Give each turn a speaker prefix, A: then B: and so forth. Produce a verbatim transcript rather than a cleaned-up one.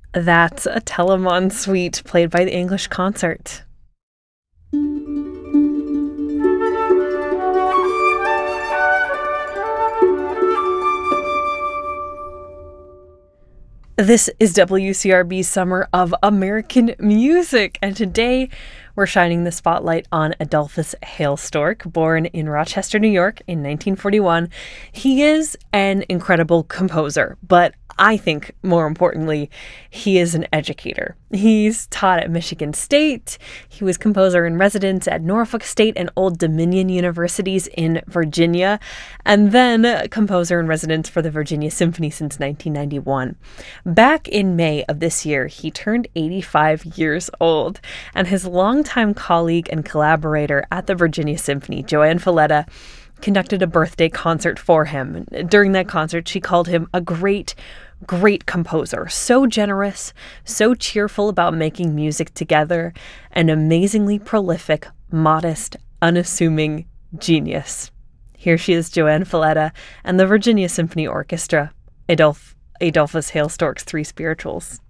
A: That's a Telemann suite played by the English Concert. This is W C R B's Summer of American Music, and today we're shining the spotlight on Adolphus Hailstork, born in Rochester, New York in nineteen forty-one. He is an incredible composer, but I think more importantly, he is an educator. He's taught at Michigan State. He was composer in residence at Norfolk State and Old Dominion Universities in Virginia, and then composer in residence for the Virginia Symphony since nineteen ninety-one. Back in May of this year, he turned eighty-five years old, and his longtime colleague and collaborator at the Virginia Symphony, Joanne Falletta, conducted a birthday concert for him. During that concert, she called him a great, great composer, so generous, so cheerful about making music together, an amazingly prolific, modest, unassuming genius. Here she is, Joanne Falletta and the Virginia Symphony Orchestra, Adolph, Adolphus Hailstork's Three Spirituals.